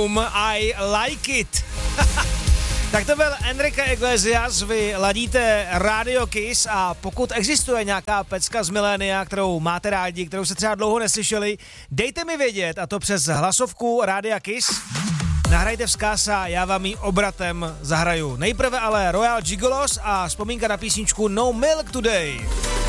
Boom, I like it. Tak to byl Enrique Iglesias, vy ladíte Radio Kiss a pokud existuje nějaká pecka z milénia, kterou máte rádi, kterou se třeba dlouho neslyšeli, dejte mi vědět, a to přes hlasovku Rádia Kiss. Nahrajte vzkaz a já vám ji obratem zahraju. Nejprve ale Royal Gigolos a vzpomínka na písničku No Milk Today.